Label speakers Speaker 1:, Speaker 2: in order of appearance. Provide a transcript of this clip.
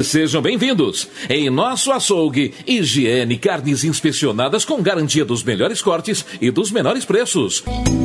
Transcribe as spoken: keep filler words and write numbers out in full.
Speaker 1: Sejam bem-vindos. Em nosso açougue, higiene, carnes inspecionadas com garantia dos melhores cortes e dos menores preços.